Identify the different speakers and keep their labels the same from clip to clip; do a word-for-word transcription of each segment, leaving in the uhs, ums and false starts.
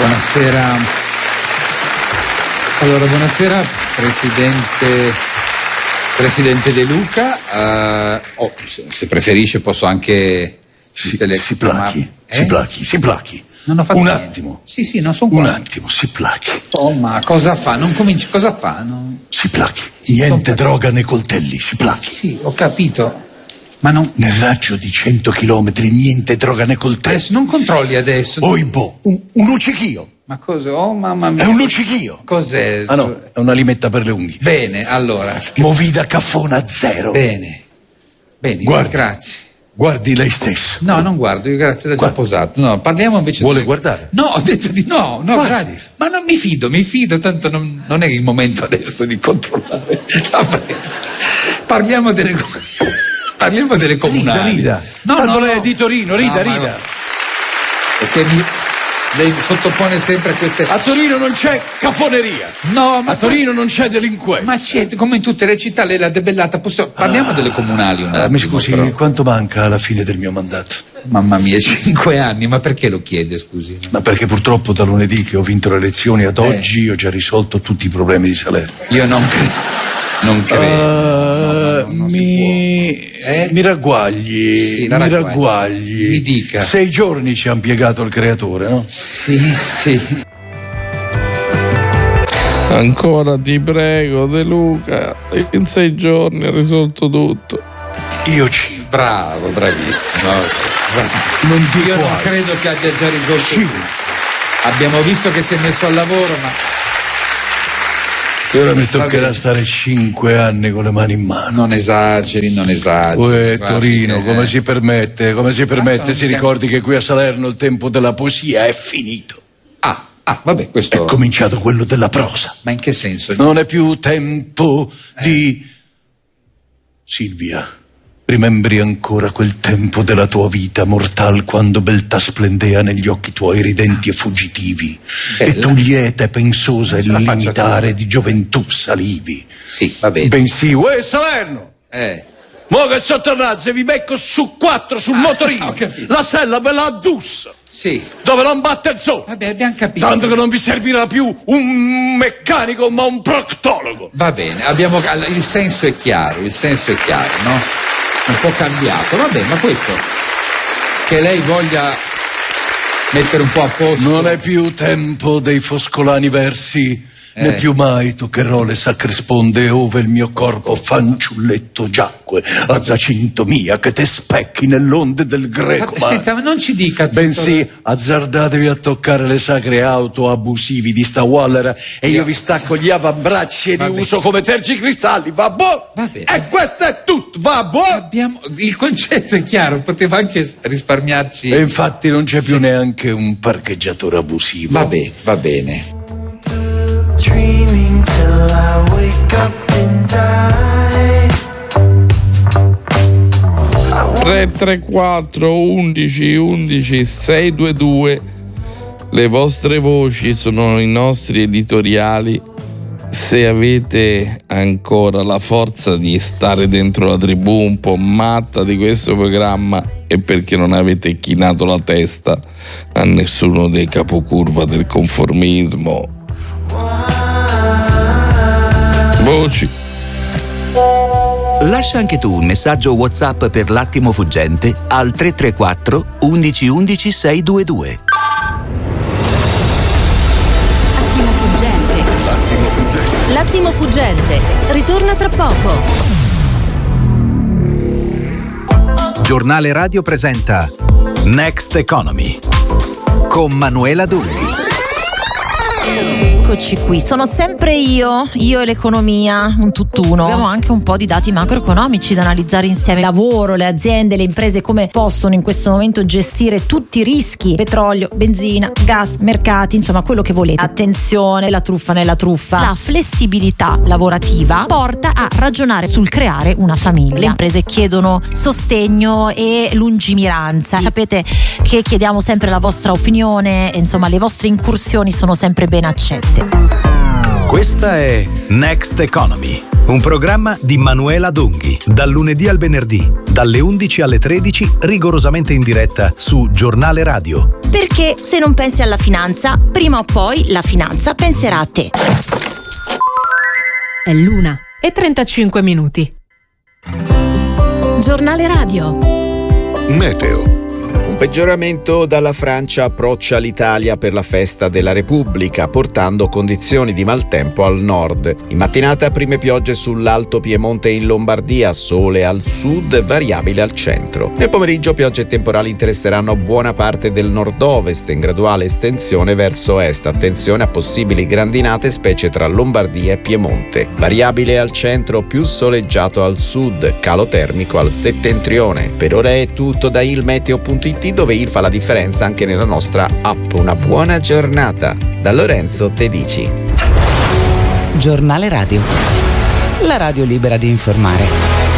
Speaker 1: Buonasera. Allora, buonasera Presidente Presidente De Luca. Uh, oh, se preferisce posso anche
Speaker 2: si, si plachi, eh? si plachi, si plachi.
Speaker 1: Non ho fatto
Speaker 2: un
Speaker 1: niente.
Speaker 2: attimo.
Speaker 1: Sì, sì, non sono qua.
Speaker 2: Un attimo, si plachi.
Speaker 1: Oh, ma cosa fa? Non cominci, cosa fa? Non...
Speaker 2: Si plachi. Niente droga né coltelli, si plachi.
Speaker 1: Sì, ho capito. Ma non...
Speaker 2: Nel raggio di cento chilometri niente droga né coltelli.
Speaker 1: Adesso, non controlli adesso.
Speaker 2: Oibo, un, un luccichio.
Speaker 1: Ma cosa? Oh, mamma mia.
Speaker 2: È un luccichio.
Speaker 1: Cos'è?
Speaker 2: Ah no, è una limetta per le unghie.
Speaker 1: Bene, allora.
Speaker 2: Movida caffona zero.
Speaker 1: Bene. Bene,
Speaker 2: guardi,
Speaker 1: grazie.
Speaker 2: Guardi lei stesso.
Speaker 1: No, non guardo, io grazie, l'ho già posato. No, parliamo invece.
Speaker 2: Vuole
Speaker 1: di...
Speaker 2: guardare?
Speaker 1: No, ho detto di no, no,
Speaker 2: Guardi.
Speaker 1: grazie. Ma non mi fido, mi fido, tanto non, non è il momento adesso di controllare. Parliamo delle Parliamo delle comunali.
Speaker 2: Rida, rida.
Speaker 1: No,
Speaker 2: tanto
Speaker 1: no,
Speaker 2: lei
Speaker 1: no.
Speaker 2: è di Torino, rida,
Speaker 1: no,
Speaker 2: rida.
Speaker 1: No. Perché mi... lei sottopone sempre queste...
Speaker 2: A Torino non c'è cafoneria.
Speaker 1: No, ma
Speaker 2: a Torino non c'è delinquenza.
Speaker 1: Ma c'è, come in tutte le città, lei l'ha debellata. Posso... Parliamo ah, delle comunali un attimo.
Speaker 2: Ah, mi scusi,
Speaker 1: però.
Speaker 2: Quanto manca alla fine del mio mandato?
Speaker 1: Mamma mia, cinque anni, ma perché lo chiede, scusi?
Speaker 2: Ma perché purtroppo da lunedì che ho vinto le elezioni ad oggi eh. ho già risolto tutti i problemi di Salerno.
Speaker 1: Io non credo. Non credo. Uh,
Speaker 2: no, no, non mi... Eh? mi ragguagli,
Speaker 1: sì,
Speaker 2: mi ragguagli.
Speaker 1: Mi dica.
Speaker 2: Sei giorni ci ha impiegato il creatore, no?
Speaker 1: Sì, sì.
Speaker 3: Ancora ti prego, De Luca, in sei giorni ha risolto tutto.
Speaker 2: Io ci...
Speaker 1: Bravo, bravissimo. Bravo.
Speaker 2: Non dico
Speaker 1: Io non
Speaker 2: altro.
Speaker 1: credo che abbia già risolto
Speaker 2: sì.
Speaker 1: tutto. Abbiamo visto che si è messo al lavoro, ma...
Speaker 2: Ora mi toccherà stare cinque anni con le mani in mano.
Speaker 1: Non esageri, non esageri.
Speaker 2: Uè, Torino, come eh. si permette? Come si permette? Si
Speaker 1: chiam-
Speaker 2: ricordi che qui a Salerno il tempo della poesia è finito.
Speaker 1: Ah, ah, vabbè, questo...
Speaker 2: È cominciato quello della prosa.
Speaker 1: Ma in che senso?
Speaker 2: Non è più tempo eh. di... Silvia, rimembri ancora quel tempo della tua vita mortal quando beltà splendea negli occhi tuoi ridenti e fuggitivi Bella. E tu lieta e pensosa e limitare di gioventù salivi.
Speaker 1: Sì, va bene.
Speaker 2: Bensì, uè Salerno!
Speaker 1: Eh.
Speaker 2: Mo che sotterrazze vi becco su quattro sul ah, motorino. La sella ve la addusso.
Speaker 1: Sì.
Speaker 2: Dove non batte il sole.
Speaker 1: Vabbè, abbiamo capito.
Speaker 2: Tanto che non vi servirà più un meccanico ma un proctologo.
Speaker 1: Va bene, abbiamo... il senso è chiaro, il senso è chiaro, no? Un po' cambiato, va bene, ma questo che lei voglia mettere un po' a posto.
Speaker 2: Non è più tempo dei foscolani versi, eh. né più mai toccherò le sacre sponde ove il mio corpo fanciulletto giacque a Zacinto mia che te specchi nell'onde del greco.
Speaker 1: Ma, senta, ma non ci dica tutto.
Speaker 2: Bensì azzardatevi a toccare le sacre auto abusivi di sta Waller e io, io vi stacco gli avambracci e li bene. uso come tergicristalli, va buono?
Speaker 1: Va bene.
Speaker 2: E questo è tutto, va buono?
Speaker 1: Abbiamo... il concetto è chiaro, poteva anche risparmiarci.
Speaker 2: E infatti non c'è più sì. neanche un parcheggiatore abusivo.
Speaker 1: Va bene, va bene.
Speaker 4: Dreaming till I wake up and die.
Speaker 3: tre tre quattro undici undici sei due due. Le vostre voci sono i nostri editoriali. Se avete ancora la forza di stare dentro la tribù un po' matta di questo programma è perché non avete chinato la testa a nessuno dei capocurva del conformismo. Voci.
Speaker 5: Lascia anche tu un messaggio WhatsApp per l'attimo fuggente al tre tre quattro undici undici sei due due.
Speaker 6: Attimo fuggente.
Speaker 2: L'attimo fuggente.
Speaker 6: L'attimo fuggente. Ritorna tra poco.
Speaker 7: Giornale Radio presenta Next Economy con Manuela Dulli.
Speaker 8: Eccoci qui, sono sempre io, io e l'economia, un tutt'uno. Abbiamo anche un po' di dati macroeconomici da analizzare insieme. Il lavoro, le aziende, le imprese come possono in questo momento gestire tutti i rischi, petrolio, benzina, gas, mercati, insomma quello che volete. Attenzione, la truffa nella truffa. La flessibilità lavorativa porta a ragionare sul creare una famiglia. Le imprese chiedono sostegno e lungimiranza. Sapete che chiediamo sempre la vostra opinione, insomma le vostre incursioni sono sempre ben accette.
Speaker 7: Questa è Next Economy, un programma di Manuela Donghi, dal lunedì al venerdì, dalle undici alle tredici, rigorosamente in diretta su Giornale Radio.
Speaker 6: Perché se non pensi alla finanza, prima o poi la finanza penserà a te.
Speaker 9: È l'una e trentacinque minuti.
Speaker 6: Giornale Radio.
Speaker 10: Meteo.
Speaker 11: Un peggioramento dalla Francia approccia l'Italia per la festa della Repubblica, portando condizioni di maltempo al nord. In mattinata prime piogge sull'Alto Piemonte e in Lombardia, sole al sud, variabile al centro. Nel pomeriggio piogge e temporali interesseranno buona parte del nord-ovest, in graduale estensione verso est. Attenzione a possibili grandinate, specie tra Lombardia e Piemonte. Variabile al centro, più soleggiato al sud, calo termico al settentrione. Per ora è tutto da ilmeteo punto it, dove il fa la differenza anche nella nostra app. Una buona giornata da Lorenzo Tedici.
Speaker 12: Giornale Radio, la radio libera di informare.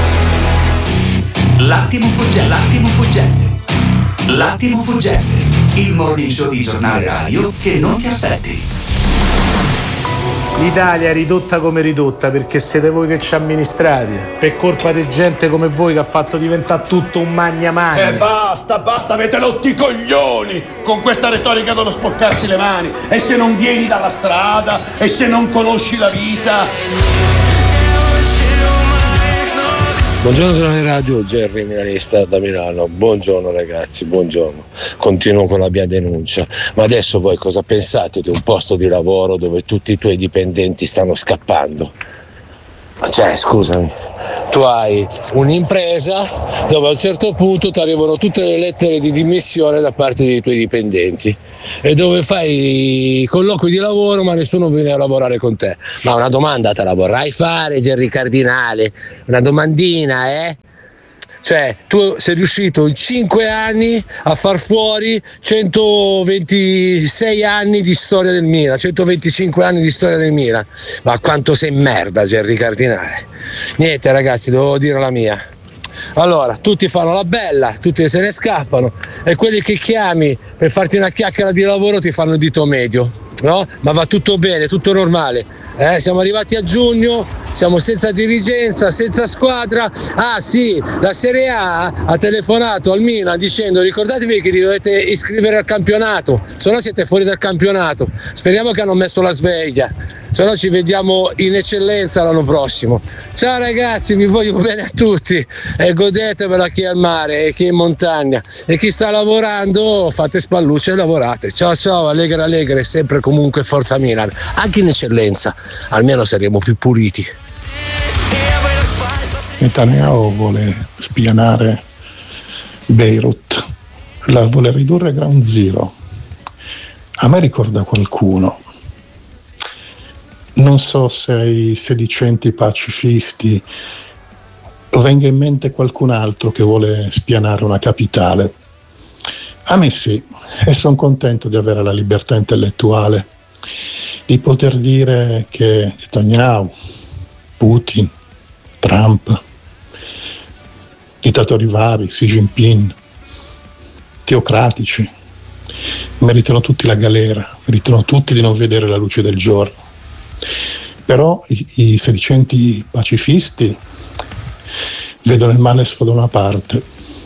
Speaker 5: L'attimo fuggente, l'attimo fuggente, l'attimo fuggente, il morning show di Giornale Radio che non ti aspetti.
Speaker 13: L'Italia è ridotta come ridotta perché siete voi che ci amministrate, per colpa di gente come voi che ha fatto diventare tutto un magna magna.
Speaker 2: E basta, basta, avete rotti i coglioni con questa retorica dello sporcarsi le mani. E se non vieni dalla strada, e se non conosci la vita.
Speaker 14: Buongiorno Giornale Radio, Gerry milanista da Milano. Buongiorno ragazzi, buongiorno. Continuo con la mia denuncia. Ma adesso voi cosa pensate di un posto di lavoro dove tutti i tuoi dipendenti stanno scappando? Ma cioè, scusami, tu hai un'impresa dove a un certo punto ti arrivano tutte le lettere di dimissione da parte dei tuoi dipendenti e dove fai colloqui di lavoro ma nessuno viene a lavorare con te. Ma una domanda te la vorrai fare, Gerry Cardinale? Una domandina, eh? Cioè, tu sei riuscito in cinque anni a far fuori centoventisei anni di storia del Milan, centoventicinque anni di storia del Milan. Ma quanto sei merda, Gerry Cardinale. Niente ragazzi, dovevo dire la mia. Allora, tutti fanno la bella, tutti se ne scappano e quelli che chiami per farti una chiacchiera di lavoro ti fanno il dito medio, no? Ma va tutto bene, tutto normale. Eh, siamo arrivati a giugno, siamo senza dirigenza, senza squadra. Ah sì, la Serie A ha telefonato al Milan dicendo ricordatevi che vi dovete iscrivere al campionato, se no siete fuori dal campionato. Speriamo che hanno messo la sveglia, se no ci vediamo in eccellenza l'anno prossimo. Ciao ragazzi, vi voglio bene a tutti e godetevela chi è al mare e chi è in montagna e chi sta lavorando fate spallucce e lavorate. Ciao ciao, allegra allegra e sempre comunque forza Milan, anche in eccellenza, almeno saremo più puliti.
Speaker 15: Netanyahu vuole spianare Beirut, la vuole ridurre a ground zero. A me ricorda qualcuno. Non so se ai sedicenti pacifisti venga in mente qualcun altro che vuole spianare una capitale. A me sì, e sono contento di avere la libertà intellettuale, di poter dire che Netanyahu, Putin, Trump, dittatori vari, Xi Jinping, teocratici, meritano tutti la galera, meritano tutti di non vedere la luce del giorno. Però i, i sedicenti pacifisti vedono il male solo da una parte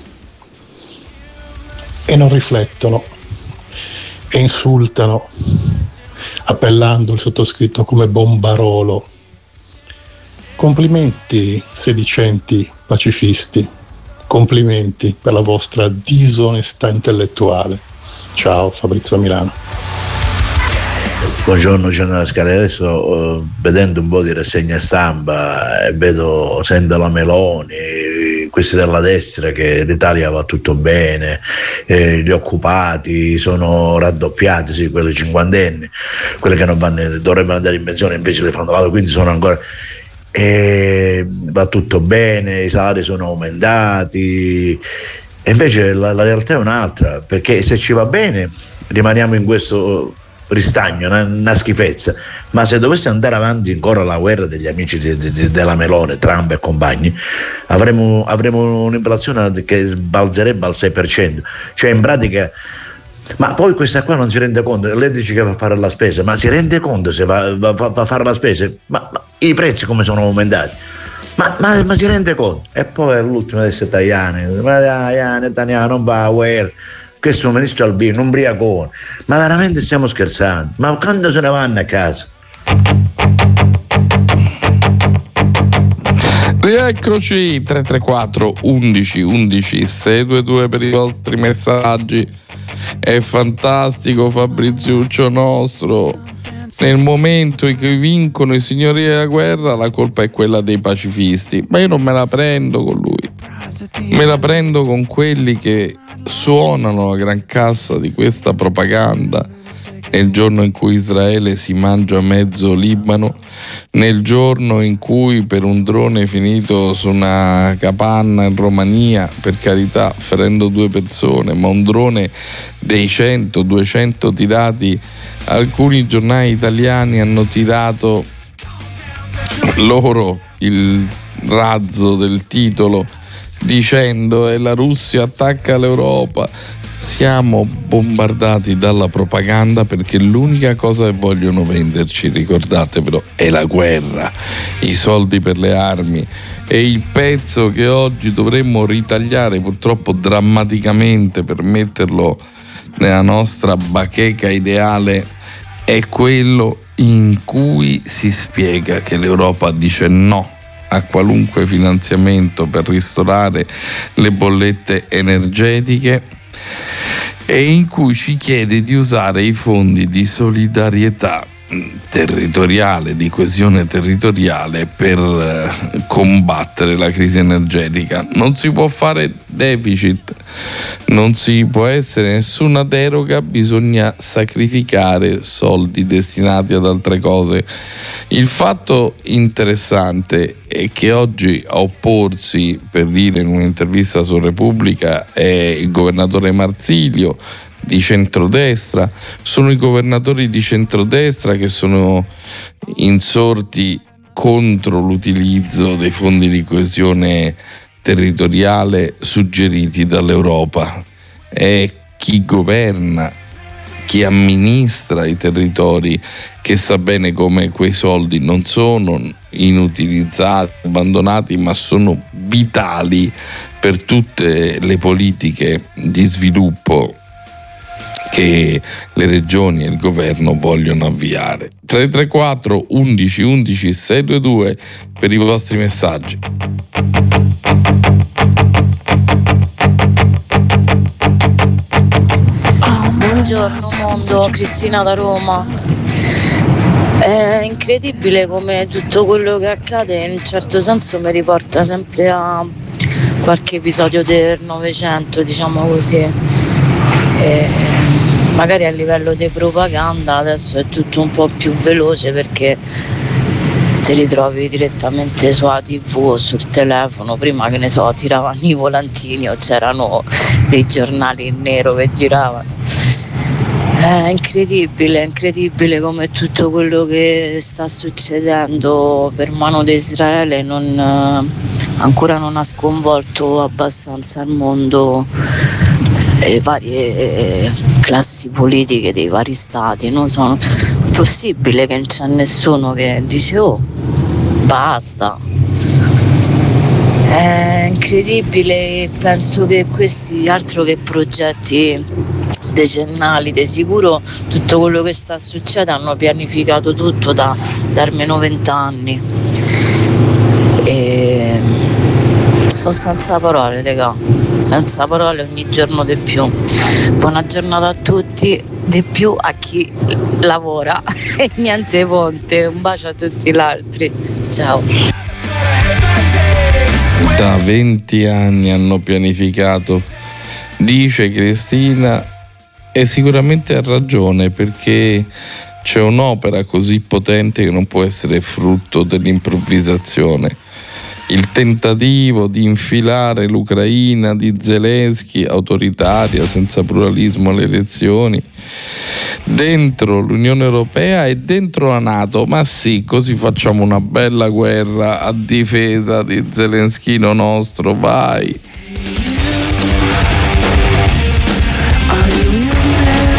Speaker 15: e non riflettono e insultano appellando il sottoscritto come bombarolo. Complimenti sedicenti pacifisti, complimenti per la vostra disonestà intellettuale. Ciao, Fabrizio da Milano.
Speaker 16: Buongiorno Giornale Scala, adesso uh, vedendo un po' di rassegna stampa e vedo, sento la Meloni, questi della destra che l'Italia va tutto bene, eh, gli occupati sono raddoppiati, sì, quelli cinquantenni, quelli che non vanno, dovrebbero andare in pensione invece le fanno l'altro, quindi sono ancora... E va tutto bene, i salari sono aumentati e invece la, la realtà è un'altra, perché se ci va bene rimaniamo in questo ristagno, una, una schifezza, ma se dovesse andare avanti ancora la guerra degli amici di, di, della Meloni, Trump e compagni, avremo, avremo un'inflazione che balzerebbe al sei per cento, cioè in pratica Ma poi questa qua non si rende conto, lei dice che va a fare la spesa, ma si rende conto se va, va, va a fare la spesa? Ma, ma i prezzi come sono aumentati? Ma, ma, ma si rende conto? E poi l'ultimo adesso Tajani, ma Tajani, Tajani non va a guerra, questo è un ministro Albino, un briacone, ma veramente stiamo scherzando? Ma quando se ne vanno a casa?
Speaker 3: Rieccoci, tre tre quattro undici undici sei due due per i vostri messaggi. È fantastico Fabriziuccio nostro. Nel momento in cui vincono i signori della guerra, la colpa è quella dei pacifisti. Ma io non me la prendo con lui, me la prendo con quelli che suonano la gran cassa di questa propaganda nel giorno in cui Israele si mangia mezzo Libano, nel giorno in cui per un drone finito su una capanna in Romania, per carità ferendo due persone, ma un drone dei cento duecento tirati, alcuni giornali italiani hanno tirato loro il razzo del titolo dicendo e la Russia attacca l'Europa. Siamo bombardati dalla propaganda perché l'unica cosa che vogliono venderci, ricordatevelo, è la guerra, i soldi per le armi, e il pezzo che oggi dovremmo ritagliare purtroppo drammaticamente per metterlo nella nostra bacheca ideale è quello in cui si spiega che l'Europa dice no a qualunque finanziamento per ristorare le bollette energetiche e in cui ci chiede di usare i fondi di solidarietà territoriale, di coesione territoriale per combattere la crisi energetica. Non si può fare deficit, non si può essere nessuna deroga, bisogna sacrificare soldi destinati ad altre cose. Il fatto interessante è che oggi a opporsi, per dire in un'intervista su Repubblica, è il governatore Marsilio di centrodestra. Sono i governatori di centrodestra che sono insorti contro l'utilizzo dei fondi di coesione territoriale suggeriti dall'Europa. È chi governa, chi amministra i territori che sa bene come quei soldi non sono inutilizzati, abbandonati, ma sono vitali per tutte le politiche di sviluppo che le regioni e il governo vogliono avviare. tre tre quattro undici undici sei due due per i vostri messaggi.
Speaker 17: Buongiorno mondo, Cristina da Roma. È incredibile come tutto quello che accade in un certo senso mi riporta sempre a qualche episodio del Novecento, diciamo così. E magari a livello di propaganda adesso è tutto un po' più veloce perché ti ritrovi direttamente sulla tivù o sul telefono. Prima, che ne so, tiravano i volantini o c'erano dei giornali in nero che giravano. È incredibile, incredibile come tutto quello che sta succedendo per mano di Israele non, ancora non ha sconvolto abbastanza il mondo, le varie classi politiche dei vari stati. Non sono è possibile che non c'è nessuno che dice oh basta. È incredibile, penso che questi altro che progetti decennali, di sicuro tutto quello che sta succedendo hanno pianificato tutto da, da almeno vent'anni. E sto senza parole, raga, senza parole ogni giorno di più. Buona giornata a tutti, di più a chi lavora e niente ponte. Un bacio a tutti gli altri, ciao.
Speaker 3: Da venti anni hanno pianificato, dice Cristina, e sicuramente ha ragione, perché c'è un'opera così potente che non può essere frutto dell'improvvisazione. Il tentativo di infilare l'Ucraina di Zelensky, autoritaria, senza pluralismo alle elezioni, dentro l'Unione Europea e dentro la NATO. Ma sì, così facciamo una bella guerra a difesa di Zelenskino nostro, vai.
Speaker 4: Are you in there?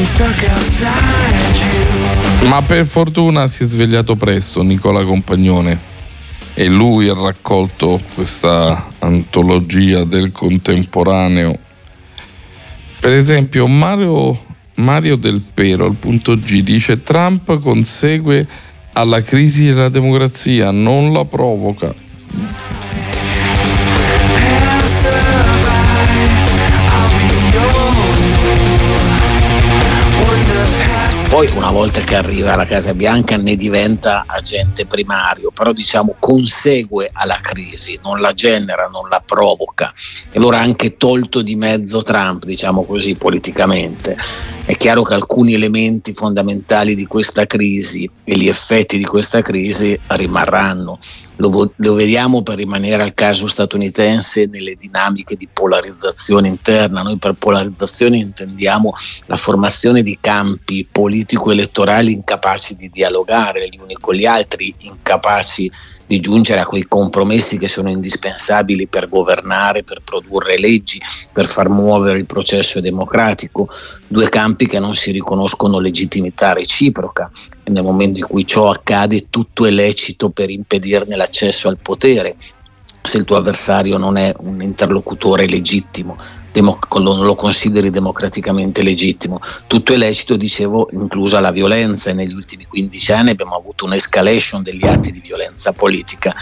Speaker 3: Ma per fortuna si è svegliato presto Nicola Compagnone e lui ha raccolto questa antologia del contemporaneo. Per esempio Mario, Mario Del Pero al punto G dice: Trump consegue alla crisi della democrazia, non la provoca.
Speaker 18: Poi una volta che arriva alla Casa Bianca ne diventa agente primario, però diciamo consegue alla crisi, non la genera, non la provoca. E allora anche tolto di mezzo Trump, diciamo così politicamente, è chiaro che alcuni elementi fondamentali di questa crisi e gli effetti di questa crisi rimarranno. Lo, lo vediamo, per rimanere al caso statunitense, nelle dinamiche di polarizzazione interna. Noi per polarizzazione intendiamo la formazione di campi politico-elettorali incapaci di dialogare gli uni con gli altri, incapaci di giungere a quei compromessi che sono indispensabili per governare, per produrre leggi, per far muovere il processo democratico. Due campi che non si riconoscono legittimità reciproca, e nel momento in cui ciò accade tutto è lecito per impedirne l'accesso al potere, se il tuo avversario non è un interlocutore legittimo, democ- non lo consideri democraticamente legittimo. Tutto è lecito, dicevo, inclusa la violenza, e negli ultimi quindici anni abbiamo avuto un'escalation degli atti di violenza politica.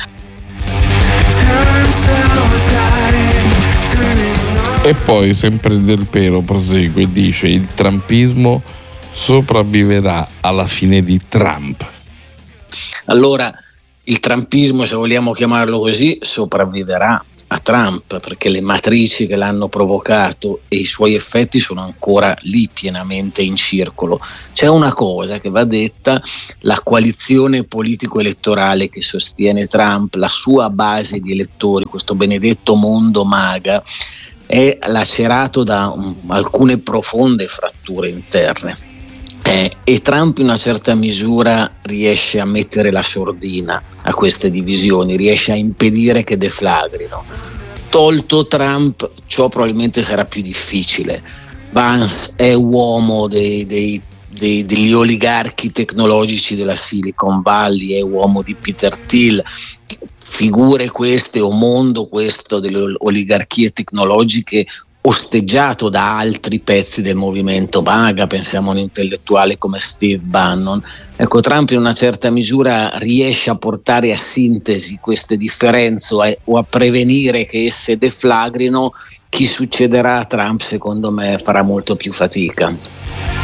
Speaker 3: E poi sempre Del Pero prosegue e dice: il trumpismo sopravviverà alla fine di Trump.
Speaker 18: Allora il trumpismo, se vogliamo chiamarlo così, sopravviverà a Trump, perché le matrici che l'hanno provocato e i suoi effetti sono ancora lì pienamente in circolo. C'è una cosa che va detta: la coalizione politico-elettorale che sostiene Trump, la sua base di elettori, questo benedetto mondo MAGA, è lacerato da um, alcune profonde fratture interne. Eh, e Trump in una certa misura riesce a mettere la sordina a queste divisioni, riesce a impedire che deflagrino. Tolto Trump, ciò probabilmente sarà più difficile. Vance è uomo dei, dei, dei, degli oligarchi tecnologici della Silicon Valley, è uomo di Peter Thiel. Figure queste, o mondo questo delle oligarchie tecnologiche, osteggiato da altri pezzi del movimento MAGA, pensiamo a un intellettuale come Steve Bannon. Ecco, Trump in una certa misura riesce a portare a sintesi queste differenze o a, o a prevenire che esse deflagrino. Chi succederà a Trump, secondo me, farà molto più fatica.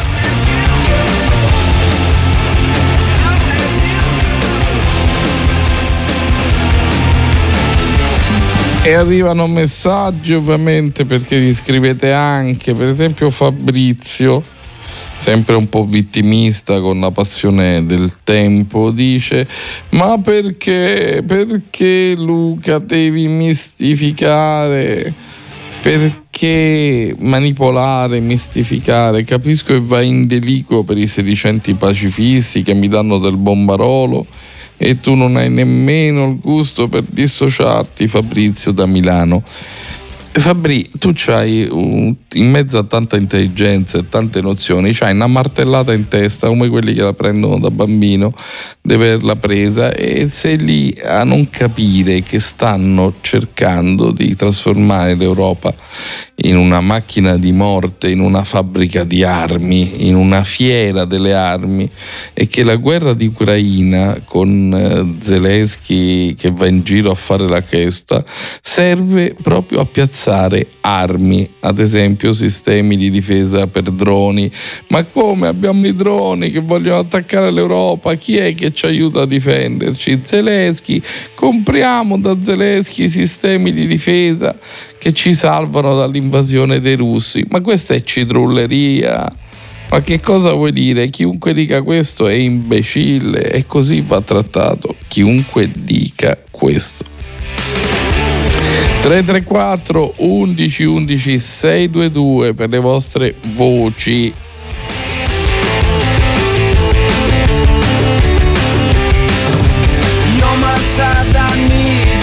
Speaker 3: E arrivano messaggi, ovviamente, perché li scrivete anche. Per esempio Fabrizio, sempre un po' vittimista con la passione del tempo, dice: ma perché, perché Luca devi mistificare? Perché manipolare, mistificare? Capisco che vai in deliquo per i sedicenti pacifisti che mi danno del bombarolo, e tu non hai nemmeno il gusto per dissociarti. Fabrizio da Milano. Fabri, tu c'hai un, in mezzo a tanta intelligenza e tante nozioni, c'hai una martellata in testa come quelli che la prendono da bambino, di averla presa, e sei lì a non capire che stanno cercando di trasformare l'Europa in una macchina di morte, in una fabbrica di armi, in una fiera delle armi, e che la guerra di Ucraina, con Zelensky che va in giro a fare la chesta, serve proprio a piazzare armi, ad esempio sistemi di difesa per droni. Ma come, abbiamo i droni che vogliono attaccare l'Europa? Chi è che ci aiuta a difenderci? Zelensky. Compriamo da Zelensky sistemi di difesa che ci salvano dall'invasione dei russi. Ma questa è citrulleria. Ma che cosa vuoi dire? Chiunque dica questo è imbecille, e così va trattato chiunque dica questo. tre tre quattro undici undici sei due due per le vostre voci.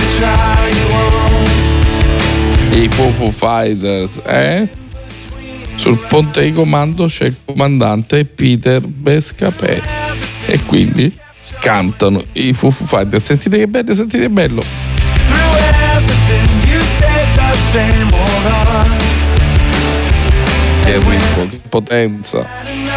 Speaker 3: I Foo Fighters, eh? sul ponte di comando c'è il comandante Peter Bescapè e quindi cantano i Foo Fighters. Sentite che bello, sentite che bello. Che ritmo, che potenza.